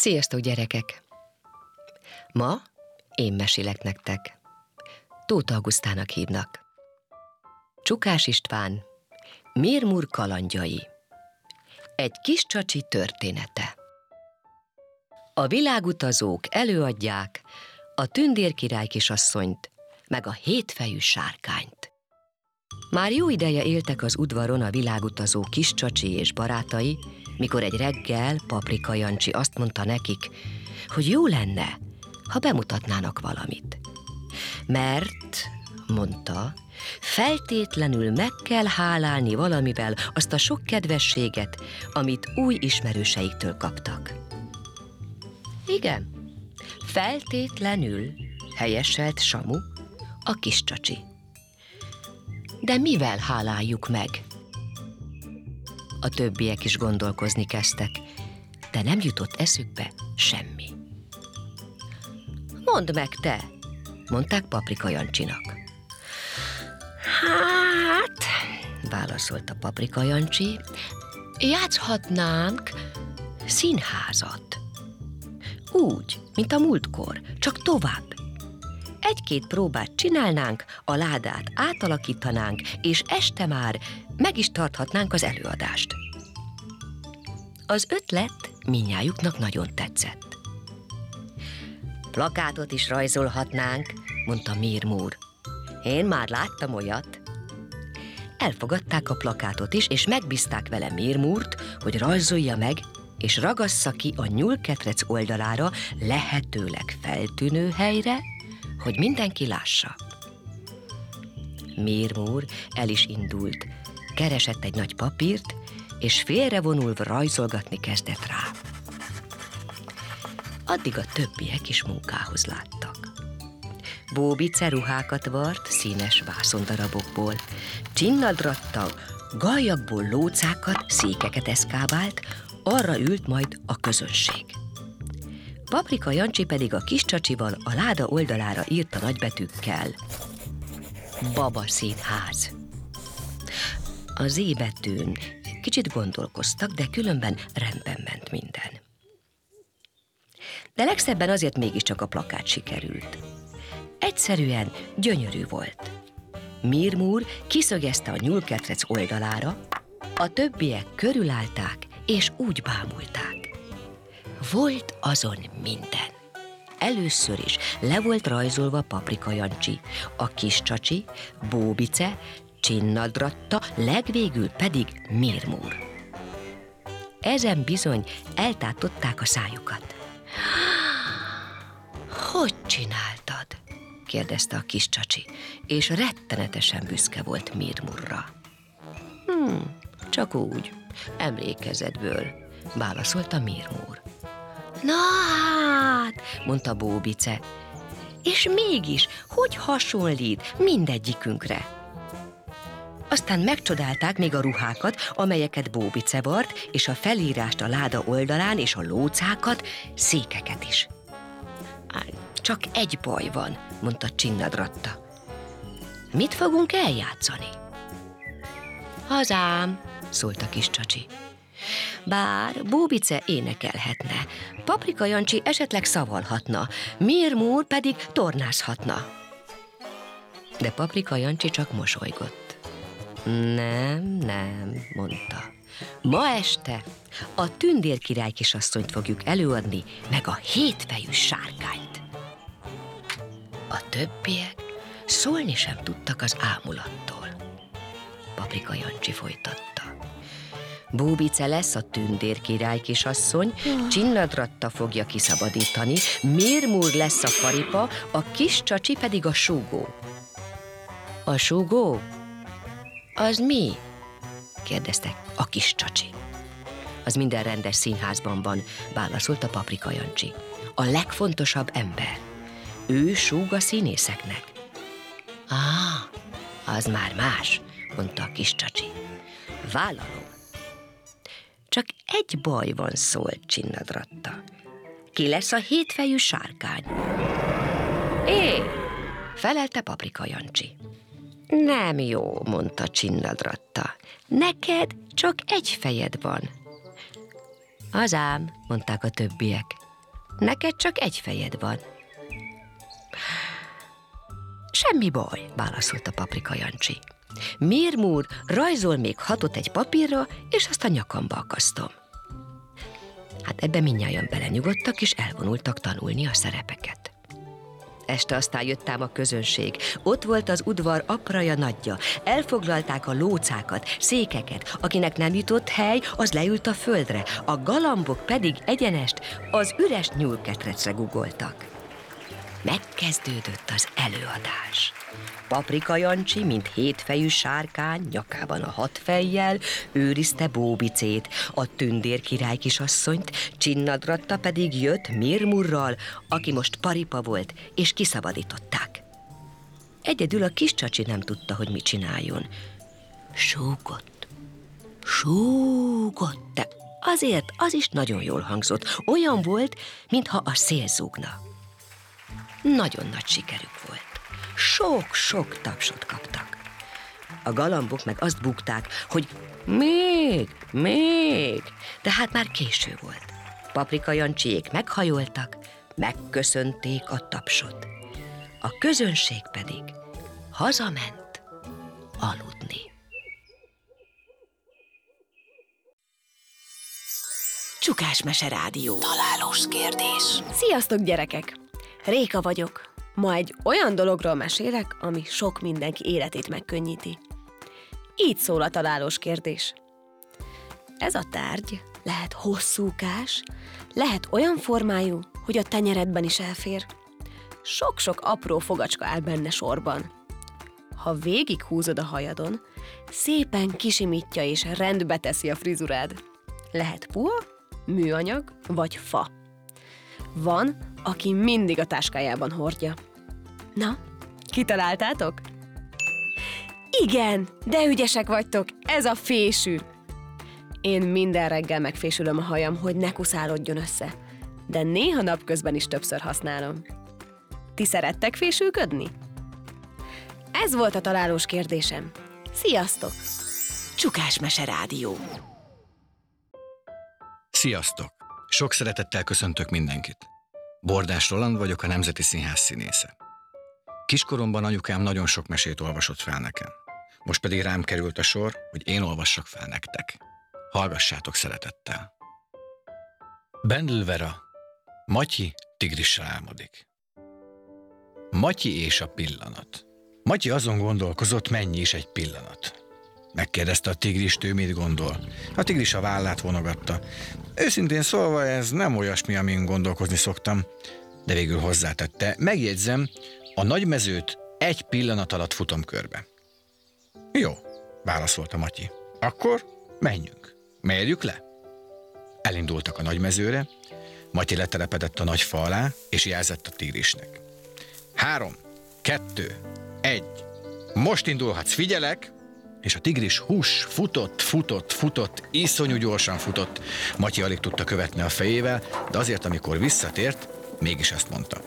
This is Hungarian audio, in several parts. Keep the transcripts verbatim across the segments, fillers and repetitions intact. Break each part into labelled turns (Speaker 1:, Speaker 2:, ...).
Speaker 1: Sziasztok, gyerekek! Ma én mesélek nektek. Tóth Augusztának hívnak. Csukás István, Mérmur kalandjai. Egy kis csacsi története. A világutazók előadják a tündérkirály kisasszonyt, meg a hétfejű sárkányt. Már jó ideje éltek az udvaron a világutazó kis csacsi és barátai, mikor egy reggel Paprika Jancsi azt mondta nekik, hogy jó lenne, ha bemutatnának valamit. Mert, mondta, feltétlenül meg kell hálálni valamivel azt a sok kedvességet, amit új ismerőseiktől kaptak. Igen, feltétlenül, helyeselt Samu, a kis csacsi. De mivel háláljuk meg? A többiek is gondolkozni kezdtek, de nem jutott eszükbe semmi. Mondd meg te, mondták Paprika Jancsinak. Hát, válaszolta Paprika Jancsi, játszhatnánk színházat. Úgy, mint a múltkor, csak tovább. Egy-két próbát csinálnánk, a ládát átalakítanánk, és este már meg is tarthatnánk az előadást. Az ötlet mindnyájuknak nagyon tetszett. Plakátot is rajzolhatnánk, mondta Mérmur. Én már láttam olyat. Elfogadták a plakátot is, és megbízták vele Mérmurt, hogy rajzolja meg, és ragassza ki a nyúlketrec oldalára lehetőleg feltűnő helyre, hogy mindenki lássa. Mérmur el is indult, keresett egy nagy papírt, és félrevonulva rajzolgatni kezdett rá. Addig a többiek is munkához láttak. Bóbice ruhákat vart színes vászondarabokból, Csinnadratta gallyakból lócákat, székeket eszkábált, arra ült majd a közönség. Paprika Jancsi pedig a kis csacsival a láda oldalára írta nagybetűkkel: Baba színház. A Z betűn kicsit gondolkoztak, de különben rendben ment minden. De legszebben azért mégiscsak a plakát sikerült. Egyszerűen gyönyörű volt. Mérmur kiszögezte a nyúlketrec oldalára, a többiek körülállták és úgy bámulták. Volt azon minden. Először is le volt rajzolva Paprika Jancsi, a kis csacsi, Bóbice, Csinnadratta, legvégül pedig Mérmur. Ezen bizony eltátották a szájukat. Hogy csináltad? kérdezte a kis csacsi, és rettenetesen büszke volt Mérmurra. Hmm, csak úgy, emlékezetből, válaszolta Mérmur. Na hát, mondta Bóbice, és mégis, hogy hasonlít mindegyikünkre? Aztán megcsodálták még a ruhákat, amelyeket Bóbice vart, és a felírást a láda oldalán, és a lócákat, székeket is. Csak egy baj van, mondta Csinnadratta. Mit fogunk eljátszani? Hazám, szólt a kis csacsi. Bár Bóbice énekelhetne, Paprika Jancsi esetleg szavalhatna, Mérmur pedig tornázhatna. De Paprika Jancsi csak mosolygott. Nem, nem, mondta. Ma este a tündérkirály kisasszonyt fogjuk előadni, meg a hétfejű sárkányt. A többiek szólni sem tudtak az ámulattól. Paprika Jancsi folytatta. Bóbice lesz a tündérkirály kisasszony, Csinnadratta fogja kiszabadítani, Mérmur lesz a faripa, a kis csacsi pedig a súgó. A súgó? Az mi? kérdezte a kis csacsi. Az minden rendes színházban van, válaszolta Paprika Jancsi. A legfontosabb ember. Ő súg a színészeknek. Á, az már más, mondta a kis csacsi. Vállalom. Csak egy baj van, szólt Csinnadratta. Ki lesz a hétfejű sárkány? Én, felelte Paprika Jancsi. Nem jó, mondta Csinnadratta. Neked csak egy fejed van. Az ám, mondták a többiek. neked csak egy fejed van. Semmi baj, válaszolta Paprika Jancsi. Mérmúr rajzol még hatot egy papírra, és azt a nyakamba akasztom. Hát ebbe mindnyájan belenyugodtak, és elvonultak tanulni a szerepeket. Este aztán jött ám a közönség. Ott volt az udvar apraja nagyja. Elfoglalták a lócákat, székeket. Akinek nem jutott hely, az leült a földre. A galambok pedig egyenest az üres nyúlketrecre guggoltak. Megkezdődött az előadás. Paprika Jancsi, mint hétfejű sárkány, nyakában a hat fejjel, őrizte Bóbicét, a tündér király kisasszonyt, Csinnadratta pedig jött Mérmurral, aki most paripa volt, és kiszabadították. Egyedül a kis csacsi nem tudta, hogy mit csináljon. Súgott, súgott, de azért az is nagyon jól hangzott. Olyan volt, mintha a szél zúgna. Nagyon nagy sikerük volt. Sok-sok tapsot kaptak. A galambok meg azt búgták, hogy még, még, de hát már késő volt. Paprika Jancsiék meghajoltak, megköszönték a tapsot. A közönség pedig hazament aludni.
Speaker 2: Csukás Mese Rádió.
Speaker 3: Találós kérdés.
Speaker 2: Sziasztok, gyerekek! Réka vagyok. Ma egy olyan dologról mesélek, ami sok mindenki életét megkönnyíti. Így szól a találós kérdés. Ez a tárgy lehet hosszúkás, lehet olyan formájú, hogy a tenyeredben is elfér. Sok-sok apró fogacska áll benne sorban. Ha végighúzod a hajadon, szépen kisimítja és rendbe teszi a frizurád. Lehet puha, műanyag vagy fa. Van, aki mindig a táskájában hordja. Na, kitaláltátok? Igen, de ügyesek vagytok, ez a fésű. Én minden reggel megfésülöm a hajam, hogy ne kuszálódjon össze, de néha napközben is többször használom. Ti szerettek fésülködni? Ez volt a találós kérdésem. Sziasztok!
Speaker 3: Csukás Mese Rádió.
Speaker 4: Sziasztok! Sok szeretettel köszöntök mindenkit. Bordás Roland vagyok, a Nemzeti Színház színésze. Kiskoromban anyukám nagyon sok mesét olvasott fel nekem. Most pedig rám került a sor, hogy én olvassak fel nektek. Hallgassátok szeretettel. Bendl Vera, Matyi tigrissel álmodik. Matyi és a pillanat. Matyi azon gondolkozott, mennyi is egy pillanat. Megkérdezte a tigrist, ő mit gondol. A tigris a vállát vonogatta. Őszintén szólva ez nem olyasmi, amin gondolkozni szoktam, de végül hozzátette. Megjegyzem, a nagymezőt egy pillanat alatt futom körbe. Jó, válaszolta Matyi. Akkor menjünk. Mérjük le. Elindultak a nagymezőre, Matyi letelepedett a nagy fa alá, és jelzett a tigrisnek. Három, kettő, egy. Most indulhatsz, figyelek! És a tigris hús futott, futott, futott, iszonyú gyorsan futott. Matyi alig tudta követni a fejével, de azért, amikor visszatért, mégis ezt mondta.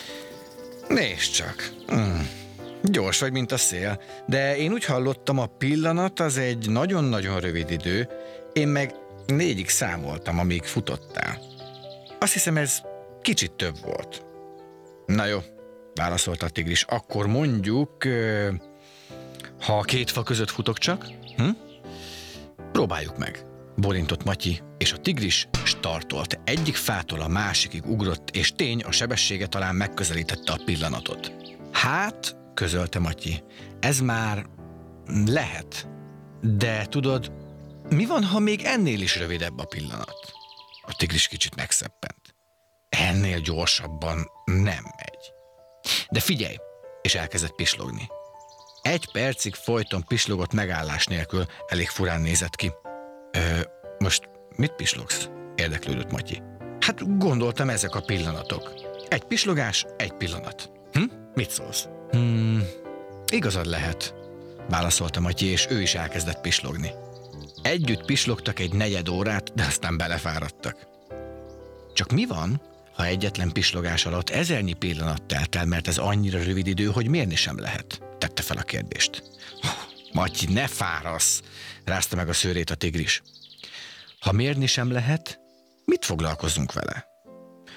Speaker 4: Nézd csak, mm, gyors vagy, mint a szél, de én úgy hallottam, a pillanat az egy nagyon-nagyon rövid idő, én meg négyig számoltam, amíg futottál. Azt hiszem, ez kicsit több volt. Na jó, válaszolta a tigris, akkor mondjuk... Euh, Ha a két fa között futok csak? Hm? Próbáljuk meg, bólintott Matyi, és a tigris startolt. Egyik fától a másikig ugrott, és tény, a sebessége talán megközelítette a pillanatot. Hát, közölte Matyi, ez már lehet. De tudod, mi van, ha még ennél is rövidebb a pillanat? A tigris kicsit megszeppent. Ennél gyorsabban nem megy. De figyelj, és elkezdett pislogni. Egy percig folyton pislogott megállás nélkül, elég furán nézett ki. Ö, most mit pislogsz? Érdeklődött Matyi. Hát gondoltam, ezek a pillanatok. Egy pislogás, egy pillanat. Hm? Mit szólsz? Hmm, igazad lehet, válaszolta Matyi, és ő is elkezdett pislogni. Együtt pislogtak egy negyed órát, de aztán belefáradtak. Csak mi van, ha egyetlen pislogás alatt ezernyi pillanat telt el, mert ez annyira rövid idő, hogy mérni sem lehet? Tette fel a kérdést. Matyi, ne fárasz, rázta meg a szőrét a tigris. Ha mérni sem lehet, mit foglalkozzunk vele?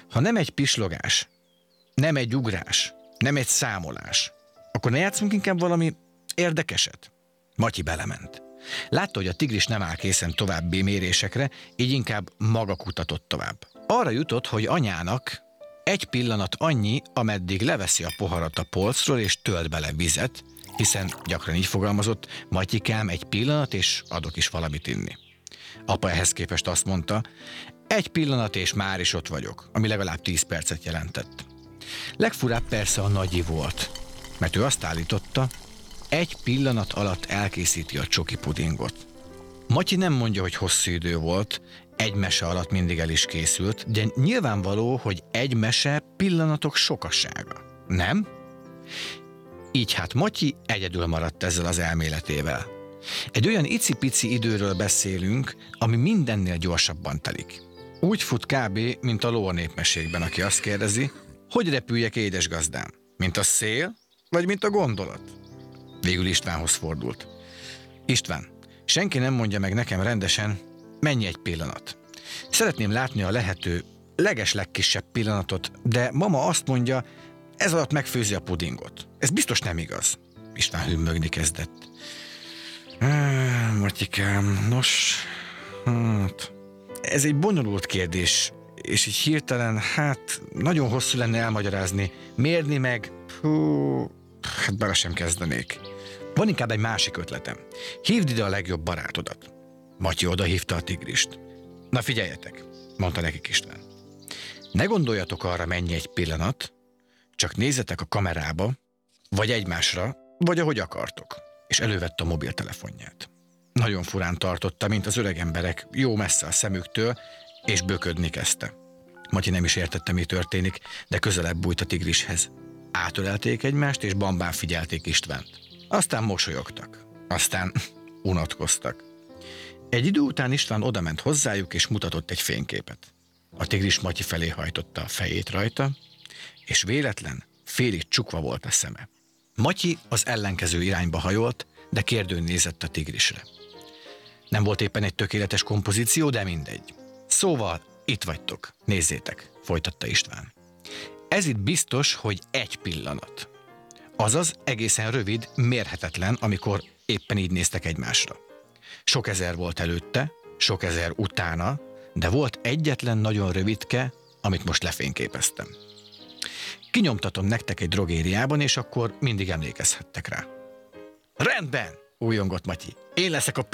Speaker 4: Ha nem egy pislogás, nem egy ugrás, nem egy számolás, akkor ne játszunk inkább valami érdekeset? Matyi belement. Látta, hogy a tigris nem áll készen további mérésekre, így inkább maga kutatott tovább. Arra jutott, hogy anyának egy pillanat annyi, ameddig leveszi a poharat a polcról és tölt bele vizet, hiszen gyakran így fogalmazott: Matyikám, egy pillanat, és adok is valamit inni. Apa ehhez képest azt mondta: egy pillanat, és már is ott vagyok, ami legalább tíz percet jelentett. Legfurább persze a nagyi volt, mert ő azt állította, egy pillanat alatt elkészíti a csoki pudingot. Matyi nem mondja, hogy hosszú idő volt, egy mese alatt mindig el is készült, de nyilvánvaló, hogy egy mese pillanatok sokasága. Nem? Így hát Matyi egyedül maradt ezzel az elméletével. Egy olyan icipici időről beszélünk, ami mindennél gyorsabban telik. Úgy fut kb. Mint a ló a népmesékben, aki azt kérdezi, hogy repüljek, édes gazdám? Mint a szél, vagy mint a gondolat? Végül Istvánhoz fordult. István, senki nem mondja meg nekem rendesen, mennyi egy pillanat. Szeretném látni a lehető legeslegkisebb pillanatot, de mama azt mondja, ez alatt megfőzi a pudingot. Ez biztos nem igaz. István hümmögni kezdett. Matyikám, nos, hát, ez egy bonyolult kérdés, és így hirtelen, hát nagyon hosszú lenne elmagyarázni, mérni meg, hú, hát bele sem kezdenék. Van inkább egy másik ötletem. Hívd ide a legjobb barátodat. Matyi odahívta a tigrist. Na figyeljetek, mondta nekik István. Ne gondoljatok arra, mennyi egy pillanat, csak nézzetek a kamerába, vagy egymásra, vagy ahogy akartok. És elővette a mobiltelefonját. Nagyon furán tartotta, mint az öreg emberek, jó messze a szemüktől, és böködni kezdte. Matyi nem is értette, mi történik, de közelebb bújt a tigrishez. Átölelték egymást, és bambán figyelték Istvánt. Aztán mosolyogtak. Aztán unatkoztak. Egy idő után István odament hozzájuk, és mutatott egy fényképet. A tigris Matyi felé hajtotta a fejét rajta, és véletlen, félig csukva volt a szeme. Matyi az ellenkező irányba hajolt, de kérdőn nézett a tigrisre. Nem volt éppen egy tökéletes kompozíció, de mindegy. Szóval itt vagytok, nézzétek, folytatta István. Ez itt biztos, hogy egy pillanat. Azaz egészen rövid, mérhetetlen, amikor éppen így néztek egymásra. Sok ezer volt előtte, sok ezer utána, de volt egyetlen nagyon rövidke, amit most lefényképeztem. Kinyomtatom nektek egy drogériában, és akkor mindig emlékezhettek rá. Rendben, újongott Matyi. Én leszek a